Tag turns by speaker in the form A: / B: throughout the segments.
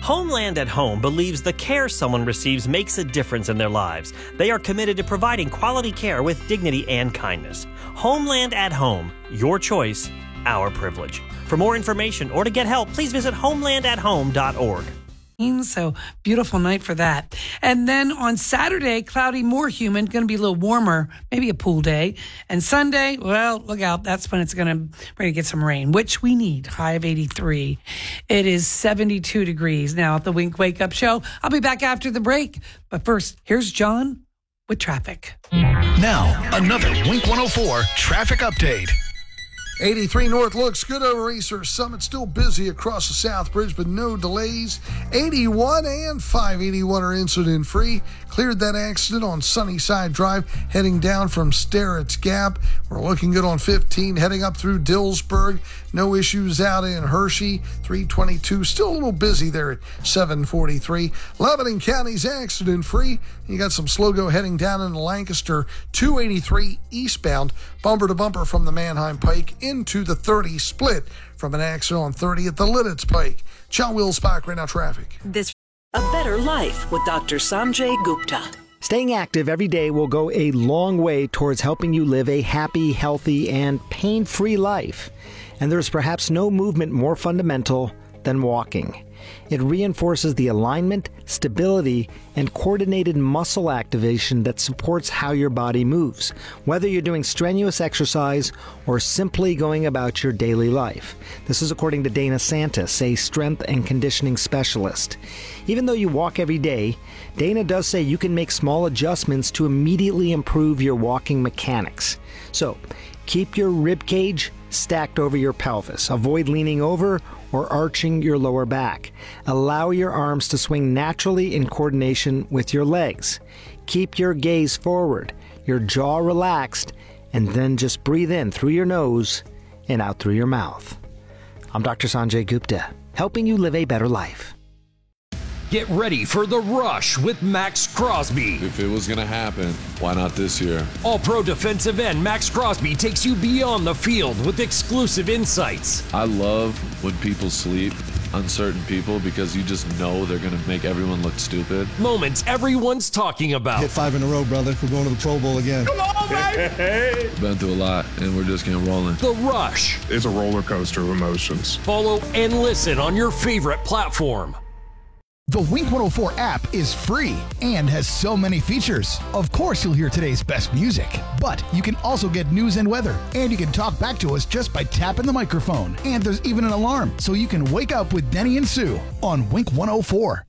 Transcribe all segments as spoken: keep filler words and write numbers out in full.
A: Homeland at Home believes the care someone receives makes a difference in their lives. They are committed to providing quality care with dignity and kindness. Homeland at Home, your choice, our privilege. For more information or to get help, please visit homeland at home dot org.
B: So beautiful night for that. And then on Saturday, cloudy, more humid, going to be a little warmer, maybe a pool day. And Sunday, well, look out. That's when it's going to ready to get some rain, which we need. High of eighty-three. It is seventy-two degrees now at the Wink Wake Up Show. I'll be back after the break. But first, here's John with traffic.
C: Now, another Wink one oh four traffic update.
D: eighty-three North looks good over Research Summit. Still busy across the South Bridge, but no delays. eighty-one and five eighty-one are incident-free. Cleared that accident on Sunnyside Drive, heading down from Sterrett's Gap. We're looking good on fifteen, heading up through Dillsburg. No issues out in Hershey. three twenty-two, still a little busy there at seven forty-three. Lebanon County's accident-free. You got some slow-go heading down into Lancaster. two eighty-three eastbound, bumper to bumper from the Manheim Pike into the thirty split from an accident on thirty at the Lidditz Pike. John Will Spock, right now traffic.
E: This A Better Life with Doctor Sanjay Gupta.
F: Staying active every day will go a long way towards helping you live a happy, healthy, and pain-free life. And there's perhaps no movement more fundamental than walking. It reinforces the alignment, stability, and coordinated muscle activation that supports how your body moves, whether you're doing strenuous exercise or simply going about your daily life. This is according to Dana Santis, a strength and conditioning specialist. Even though you walk every day, Dana does say you can make small adjustments to immediately improve your walking mechanics. So, keep your rib cage stacked over your pelvis. Avoid leaning over or arching your lower back. Allow your arms to swing naturally in coordination with your legs. Keep your gaze forward, your jaw relaxed, and then just breathe in through your nose and out through your mouth. I'm Doctor Sanjay Gupta, helping you live a better life.
G: Get ready for The Rush with Max Crosby.
H: If it was going to happen, why not this year?
G: All-pro defensive end Max Crosby takes you beyond the field with exclusive insights.
H: I love when people sleep on certain people because you just know they're going to make everyone look stupid.
G: Moments everyone's talking about.
I: Hit five in a row, brother. We're going to the Pro Bowl again.
H: Come on, baby! Been through a lot, and we're just getting rolling.
G: The Rush.
J: It's a roller coaster of emotions.
G: Follow and listen on your favorite platform.
C: The Wink one oh four app is free and has so many features. Of course, you'll hear today's best music, but you can also get news and weather, and you can talk back to us just by tapping the microphone. And there's even an alarm, so you can wake up with Denny and Sue on Wink one oh four.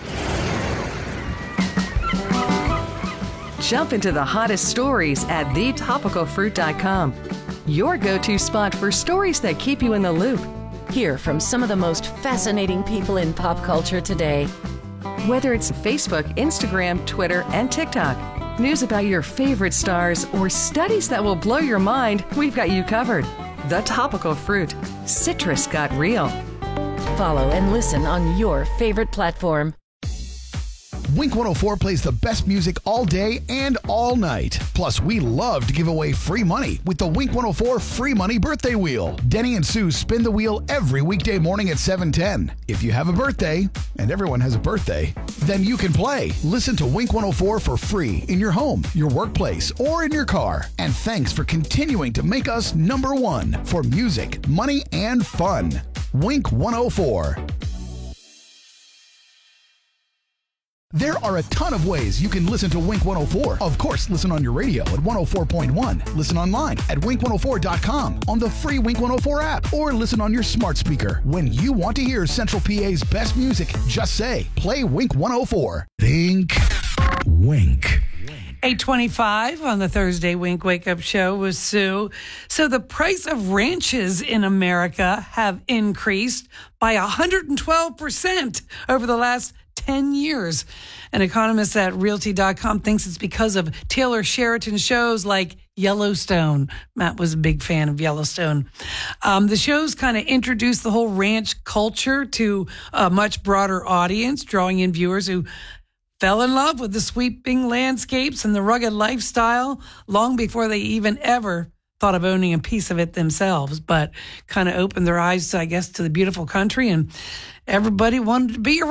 K: Jump into the hottest stories at the topical fruit dot com. Your go-to spot for stories that keep you in the loop.
L: Hear from some of the most fascinating people in pop culture today.
K: Whether it's Facebook, Instagram, Twitter, and TikTok, news about your favorite stars, or studies that will blow your mind, we've got you covered. The Topical Fruit. Citrus got real.
L: Follow and listen on your favorite platform.
C: Wink one oh four plays the best music all day and all night. Plus, we love to give away free money with the Wink one oh four Free Money Birthday Wheel. Denny and Sue spin the wheel every weekday morning at seven ten. If you have a birthday, and everyone has a birthday, then you can play. Listen to Wink one oh four for free in your home, your workplace, or in your car. And thanks for continuing to make us number one for music, money, and fun. Wink one oh four. There are a ton of ways you can listen to Wink one oh four. Of course, listen on your radio at one oh four point one. Listen online at wink one oh four dot com on the free Wink one oh four app, or listen on your smart speaker. When you want to hear Central P A's best music, just say, play Wink one oh four. Think Wink.
B: eight twenty-five on the Thursday Wink Wake Up Show with Sue. So the price of ranches in America have increased by one hundred twelve percent over the last ten years. An economist at realty dot com thinks it's because of Taylor Sheridan shows like Yellowstone. Matt was a big fan of Yellowstone. Um, the shows kind of introduced the whole ranch culture to a much broader audience, drawing in viewers who fell in love with the sweeping landscapes and the rugged lifestyle long before they even ever thought of owning a piece of it themselves, but kind of opened their eyes, I guess, to the beautiful country, and everybody wanted to be around.